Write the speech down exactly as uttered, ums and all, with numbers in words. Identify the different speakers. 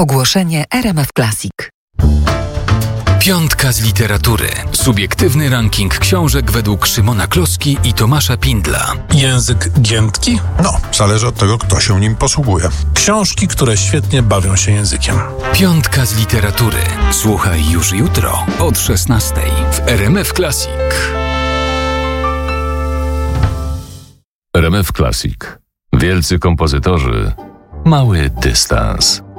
Speaker 1: Ogłoszenie R M F Classic.
Speaker 2: Piątka z literatury. Subiektywny ranking książek według Szymona Kloski i Tomasza Pindla.
Speaker 3: Język giętki?
Speaker 4: No, zależy od tego, kto się nim posługuje.
Speaker 3: Książki, które świetnie bawią się językiem.
Speaker 2: Piątka z literatury. Słuchaj już jutro od szesnastej w R M F Classic.
Speaker 5: R M F Classic. Wielcy kompozytorzy. Mały dystans.